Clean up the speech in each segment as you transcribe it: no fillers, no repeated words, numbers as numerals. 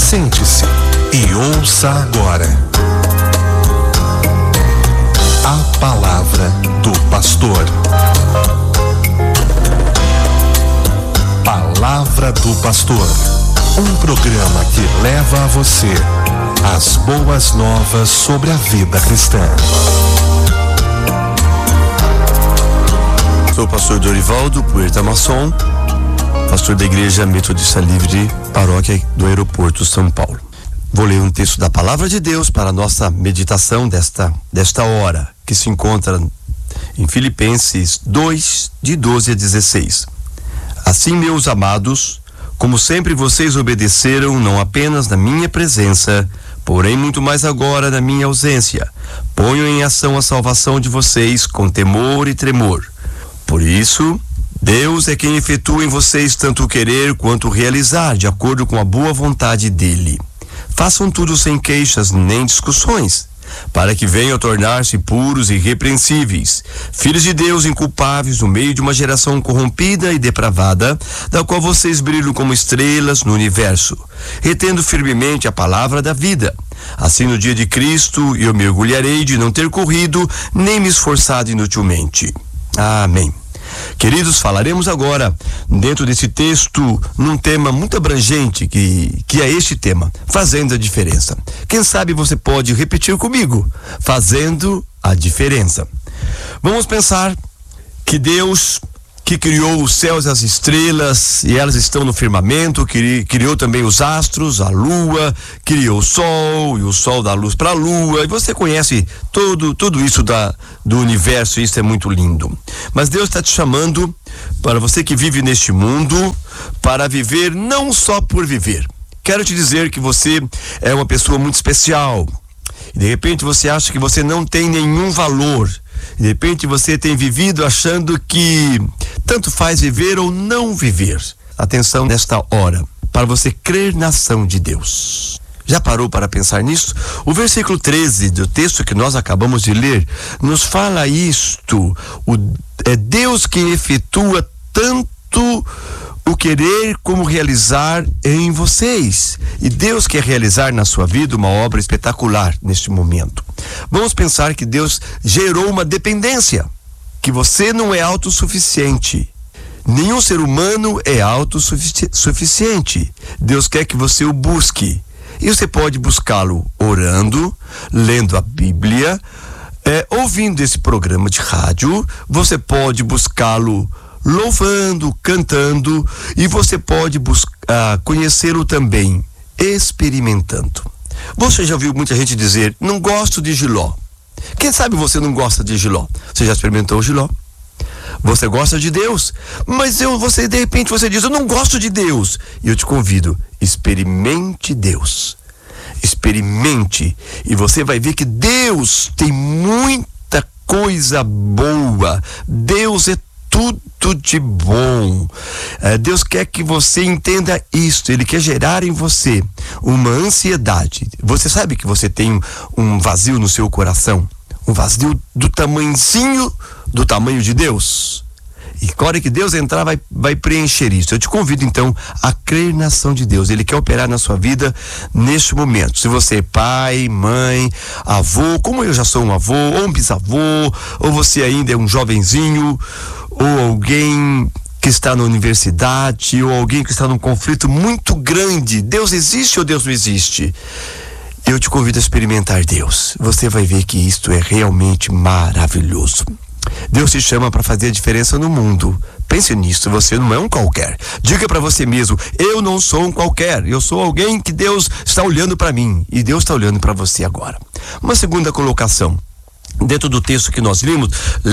Sente-se e ouça agora a palavra do pastor. Palavra do Pastor, um programa que leva a você as boas novas sobre a vida cristã. Sou o pastor Dorivaldo Puerta Masson, pastor da Igreja Metodista Livre, paróquia do Aeroporto São Paulo. Vou ler um texto da Palavra de Deus para a nossa meditação desta hora, que se encontra em Filipenses 2, de 12 a 16. Assim, meus amados, como sempre vocês obedeceram, não apenas na minha presença, porém muito mais agora na minha ausência, ponham em ação a salvação de vocês com temor e tremor. Por isso, Deus é quem efetua em vocês tanto o querer quanto o realizar, de acordo com a boa vontade dele. Façam tudo sem queixas nem discussões, para que venham a tornar-se puros e irrepreensíveis, filhos de Deus inculpáveis no meio de uma geração corrompida e depravada, da qual vocês brilham como estrelas no universo, retendo firmemente a palavra da vida. Assim, no dia de Cristo, eu me orgulharei de não ter corrido, nem me esforçado inutilmente. Amém. Queridos, falaremos agora, dentro desse texto, num tema muito abrangente, que é este tema, fazendo a diferença. Quem sabe você pode repetir comigo, fazendo a diferença. Vamos pensar que Deus, que criou os céus e as estrelas, e elas estão no firmamento, criou também os astros, a lua, criou o sol, e o sol dá luz para a lua, e você conhece tudo isso do universo, e isso é muito lindo. Mas Deus está te chamando, para você que vive neste mundo, para viver não só por viver. Quero te dizer que você é uma pessoa muito especial, e de repente você acha que você não tem nenhum valor, e de repente você tem vivido achando que tanto faz viver ou não viver. Atenção nesta hora, para você crer na ação de Deus. Já parou para pensar nisso? O versículo 13 do texto que nós acabamos de ler nos fala isto. É Deus quem efetua tanto o querer como realizar em vocês. E Deus quer realizar na sua vida uma obra espetacular neste momento. Vamos pensar que Deus gerou uma dependência, que você não é autossuficiente. Nenhum ser humano é autossuficiente. Deus quer que você o busque. E você pode buscá-lo orando, lendo a Bíblia, ouvindo esse programa de rádio. Você pode buscá-lo louvando, cantando, e você pode conhecê-lo também experimentando. Você já ouviu muita gente dizer, não gosto de jiló. Quem sabe você não gosta de jiló? Você já experimentou o jiló? Você gosta de Deus, mas de repente você diz, eu não gosto de Deus. E eu te convido, experimente Deus. Experimente, e você vai ver que Deus tem muita coisa boa. Deus é tudo de bom. Deus quer que você entenda isso. Ele quer gerar em você uma ansiedade. Você sabe que você tem um vazio no seu coração, um vazio do tamanho de Deus. E a hora que Deus entrar, vai preencher isso. Eu te convido então a crer na ação de Deus. Ele quer operar na sua vida neste momento. Se você é pai, mãe, avô, como eu já sou um avô, ou um bisavô, ou você ainda é um jovenzinho, ou alguém que está na universidade, ou alguém que está num conflito muito grande. Deus existe ou Deus não existe? Eu te convido a experimentar Deus. Você vai ver que isto é realmente maravilhoso. Deus te chama para fazer a diferença no mundo. Pense nisso, você não é um qualquer. Diga para você mesmo, eu não sou um qualquer. Eu sou alguém que Deus está olhando para mim. E Deus está olhando para você agora. Uma segunda colocação. Dentro do texto que nós vimos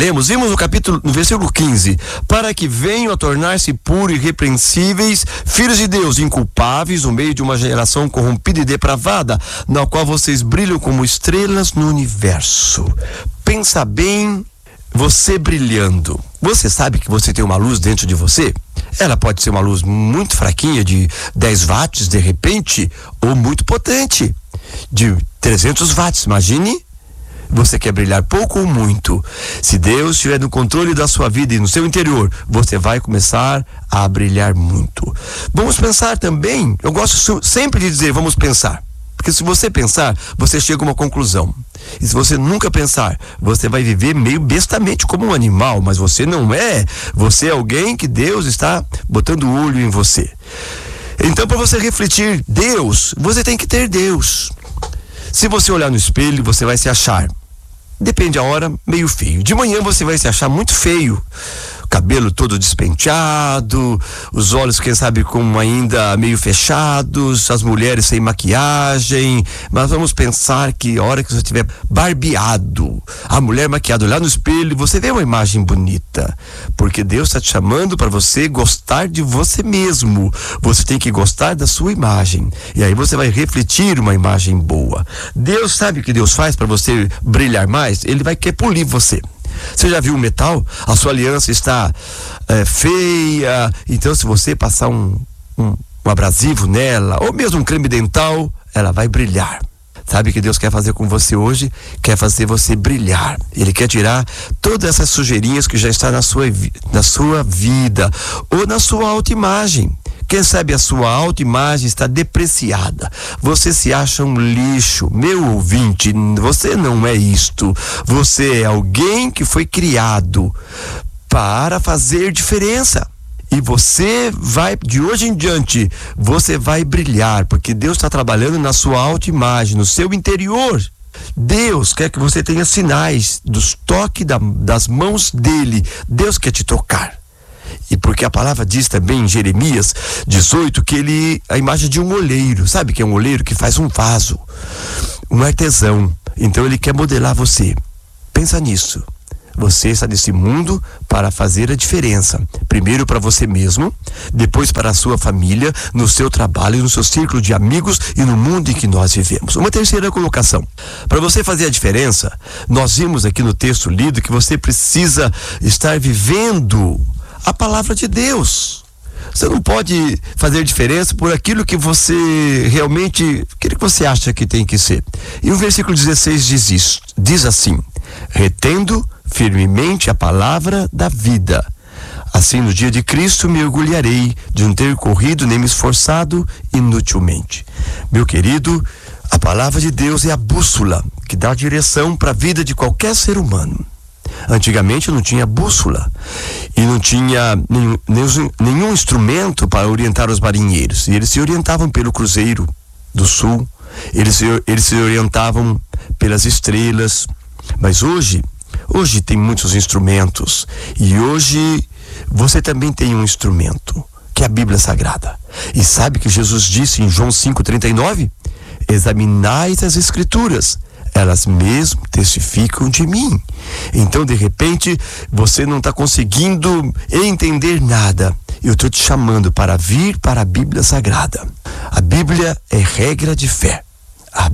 no versículo 15, para que venham a tornar-se puros e irrepreensíveis, filhos de Deus, inculpáveis no meio de uma geração corrompida e depravada, na qual vocês brilham como estrelas no universo. Pensa bem, você brilhando. Você sabe que você tem uma luz dentro de você? Ela pode ser uma luz muito fraquinha, de 10 watts de repente, ou muito potente, de 300 watts, imagine. Você quer brilhar pouco ou muito? Se Deus estiver no controle da sua vida e no seu interior, você vai começar a brilhar muito. Vamos pensar também, eu gosto sempre de dizer, vamos pensar. Porque se você pensar, você chega a uma conclusão. E se você nunca pensar, você vai viver meio bestamente como um animal, mas você não é. Você é alguém que Deus está botando o olho em você. Então, para você refletir Deus, você tem que ter Deus. Se você olhar no espelho, você vai se achar, depende da hora, meio feio. De manhã você vai se achar muito feio. Cabelo todo despenteado, os olhos, quem sabe, como ainda meio fechados, as mulheres sem maquiagem. Mas vamos pensar que a hora que você estiver barbeado, a mulher maquiada, olhar no espelho, você vê uma imagem bonita. Porque Deus está te chamando para você gostar de você mesmo. Você tem que gostar da sua imagem. E aí você vai refletir uma imagem boa. Deus sabe o que Deus faz para você brilhar mais? Ele vai querer polir você. Você já viu o metal? A sua aliança está feia. Então, se você passar um abrasivo nela, ou mesmo um creme dental, ela vai brilhar. Sabe o que Deus quer fazer com você hoje? Quer fazer você brilhar. Ele quer tirar todas essas sujeirinhas que já estão na sua vida, ou na sua autoimagem. Quem sabe a sua autoimagem está depreciada. Você se acha um lixo. Meu ouvinte, você não é isto. Você é alguém que foi criado para fazer diferença. E você vai, de hoje em diante, você vai brilhar, porque Deus está trabalhando na sua autoimagem, no seu interior. Deus quer que você tenha sinais dos toques das mãos dele. Deus quer te tocar. E porque a palavra diz também em Jeremias 18 que a imagem de um oleiro, sabe que é um oleiro que faz um vaso, um artesão. Então ele quer modelar você. Pensa nisso. Você está nesse mundo para fazer a diferença. Primeiro para você mesmo, depois para a sua família, no seu trabalho, no seu círculo de amigos e no mundo em que nós vivemos. Uma terceira colocação. Para você fazer a diferença, nós vimos aqui no texto lido que você precisa estar vivendo a palavra de Deus. Você não pode fazer diferença por aquilo que você realmente, aquilo que você acha que tem que ser. E o versículo 16 diz assim: retendo firmemente a palavra da vida. Assim, no dia de Cristo me orgulharei de não ter corrido nem me esforçado inutilmente. Meu querido, a palavra de Deus é a bússola que dá direção para a vida de qualquer ser humano. Antigamente não tinha bússola e não tinha nenhum instrumento para orientar os marinheiros. E eles se orientavam pelo Cruzeiro do Sul, eles se orientavam pelas estrelas. Mas hoje tem muitos instrumentos. E hoje você também tem um instrumento, que é a Bíblia Sagrada. E sabe que Jesus disse em João 5,39? Examinais as Escrituras, elas mesmo testificam de mim. Então, de repente, você não está conseguindo entender nada. Eu estou te chamando para vir para a Bíblia Sagrada. A Bíblia é regra de fé. A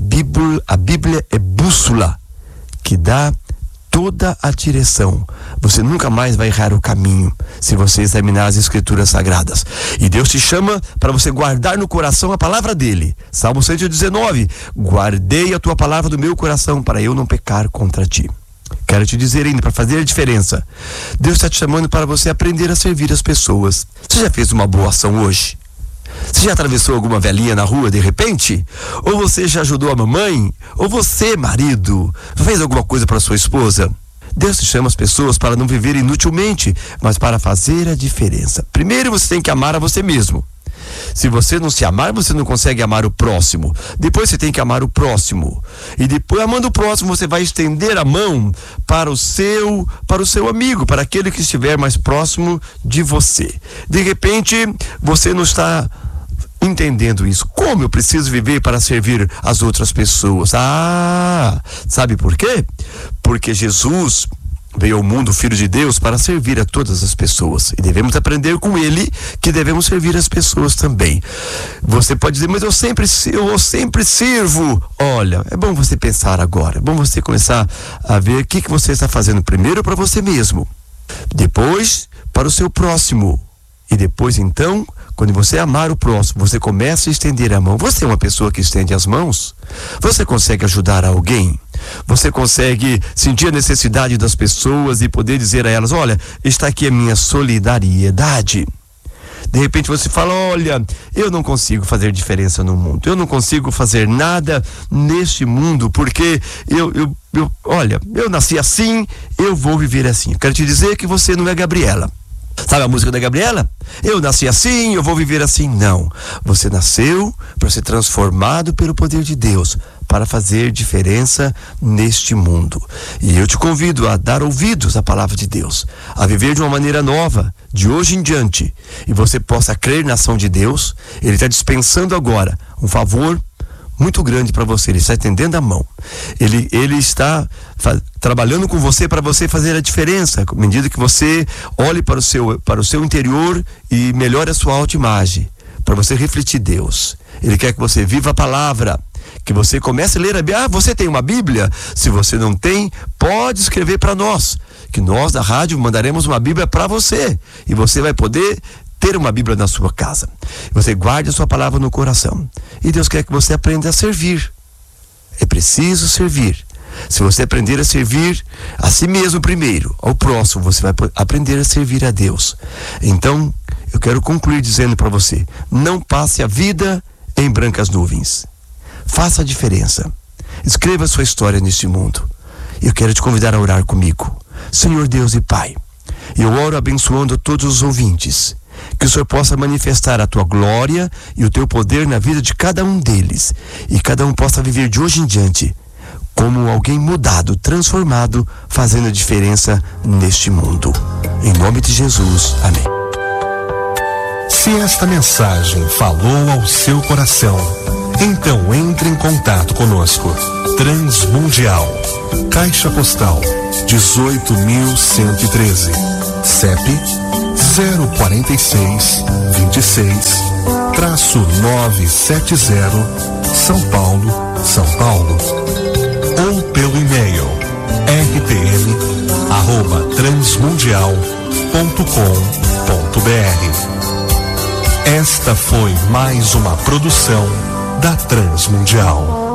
Bíblia é bússola que dá toda a direção. Você nunca mais vai errar o caminho se você examinar as Escrituras Sagradas. E Deus te chama para você guardar no coração a palavra dele. Salmo 119: guardei a tua palavra do meu coração para eu não pecar contra ti. Quero te dizer ainda, para fazer a diferença, Deus está te chamando para você aprender a servir as pessoas. Você já fez uma boa ação hoje? Você já atravessou alguma velhinha na rua de repente? Ou você já ajudou a mamãe? Ou você, marido, fez alguma coisa para sua esposa? Deus te chama as pessoas para não viver inutilmente, mas para fazer a diferença. Primeiro você tem que amar a você mesmo. Se você não se amar, você não consegue amar o próximo. Depois você tem que amar o próximo. E depois, amando o próximo, você vai estender a mão para o seu amigo, para aquele que estiver mais próximo de você. De repente, você não está entendendo isso. Como eu preciso viver para servir as outras pessoas? Sabe por quê? Porque Jesus veio ao mundo, Filho de Deus, para servir a todas as pessoas. E devemos aprender com ele que devemos servir as pessoas também. Você pode dizer, mas eu sempre sirvo. Olha, é bom você pensar agora. É bom você começar a ver o que você está fazendo primeiro para você mesmo. Depois, para o seu próximo. E depois, então, quando você amar o próximo, você começa a estender a mão. Você é uma pessoa que estende as mãos? Você consegue ajudar alguém? Você consegue sentir a necessidade das pessoas e poder dizer a elas: olha, está aqui a minha solidariedade. De repente você fala: olha, eu não consigo fazer diferença no mundo, eu não consigo fazer nada neste mundo, porque eu nasci assim, eu vou viver assim. Eu quero te dizer que você não é Gabriela. Sabe a música da Gabriela? Eu nasci assim, eu vou viver assim. Não, você nasceu para ser transformado pelo poder de Deus, para fazer diferença neste mundo. E eu te convido a dar ouvidos à palavra de Deus, a viver de uma maneira nova, de hoje em diante, e você possa crer na ação de Deus. Ele está dispensando agora um favor muito grande para você. Ele está estendendo a mão. Ele está trabalhando com você para você fazer a diferença, à medida que você olhe para o seu interior e melhore a sua autoimagem, para você refletir Deus. Ele quer que você viva a palavra, que você comece a ler a Bíblia. Você tem uma Bíblia? Se você não tem, pode escrever para nós, que nós da rádio mandaremos uma Bíblia para você, e você vai poder ter uma Bíblia na sua casa. Você guarde a sua palavra no coração. E Deus quer que você aprenda a servir. É preciso servir. Se você aprender a servir a si mesmo primeiro, ao próximo, você vai aprender a servir a Deus. Então, eu quero concluir dizendo para você: não passe a vida em brancas nuvens. Faça a diferença. Escreva a sua história neste mundo. Eu quero te convidar a orar comigo. Senhor Deus e Pai, eu oro abençoando todos os ouvintes, que o Senhor possa manifestar a tua glória e o teu poder na vida de cada um deles, e cada um possa viver de hoje em diante como alguém mudado, transformado, fazendo a diferença neste mundo. Em nome de Jesus, amém. Se esta mensagem falou ao seu coração, então entre em contato conosco. Transmundial, Caixa Postal 18.113, CEP 046 26-970, São Paulo, São Paulo. Ou pelo e-mail rtm@transmundial.com.br. Esta foi mais uma produção da Transmundial.